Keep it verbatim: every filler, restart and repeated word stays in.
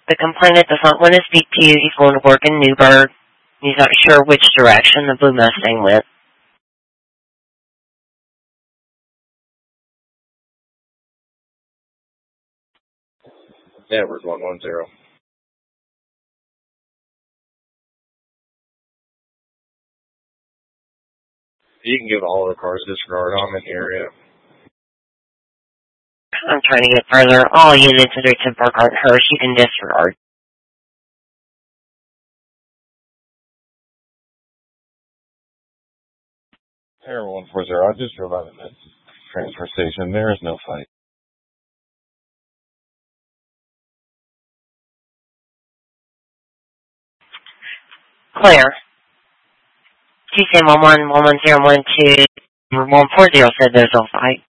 The complainant does not want to speak to you. He's going to work in Newburgh. He's not sure which direction the Blue Mustang went. Edwards one one zero. You can give all the cars disregard. I'm in the area. I'm trying to get further. All units under ten Park Art Hirsch, you can disregard. Air one four zero. I just drove out of the transfer station. There is no fight. Claire. two seven one one one one zero one two one four zero said there's no fight.